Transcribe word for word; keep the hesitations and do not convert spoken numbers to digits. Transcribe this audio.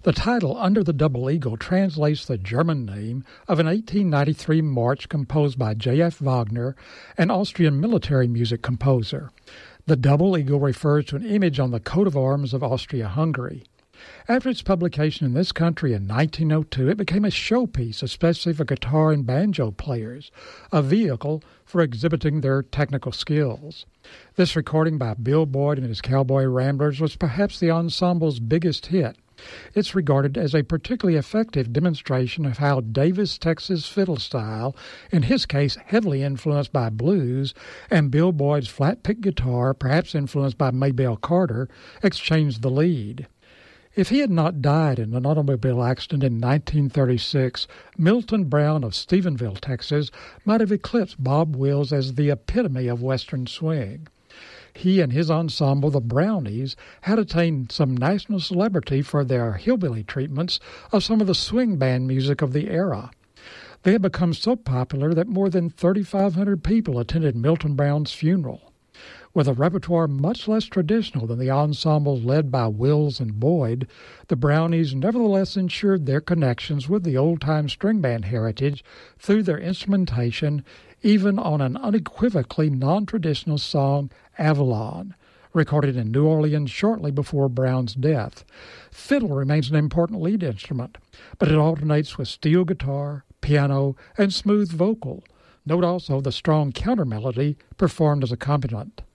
The title Under the Double Eagle translates the German name of an eighteen ninety-three march composed by J F Wagner, an Austrian military music composer. The double eagle refers to an image on the coat of arms of Austria-Hungary. After its publication in this country in nineteen oh two, it became a showpiece, especially for guitar and banjo players, a vehicle for exhibiting their technical skills. This recording by Bill Boyd and his Cowboy Ramblers was perhaps the ensemble's biggest hit. It's regarded as a particularly effective demonstration of how Davis, Texas fiddle style, in his case heavily influenced by blues, and Bill Boyd's flat-pick guitar, perhaps influenced by Maybelle Carter, exchanged the lead. If he had not died in an automobile accident in nineteen thirty-six, Milton Brown of Stephenville, Texas, might have eclipsed Bob Wills as the epitome of Western swing. He and his ensemble, the Brownies, had attained some national celebrity for their hillbilly treatments of some of the swing band music of the era. They had become so popular that more than thirty-five hundred people attended Milton Brown's funeral. With a repertoire much less traditional than the ensembles led by Wills and Boyd, the Brownies nevertheless ensured their connections with the old-time string band heritage through their instrumentation, even on an unequivocally non-traditional song, Avalon, recorded in New Orleans shortly before Brown's death. Fiddle remains an important lead instrument, but it alternates with steel guitar, piano, and smooth vocal. Note also the strong counter melody performed as accompaniment.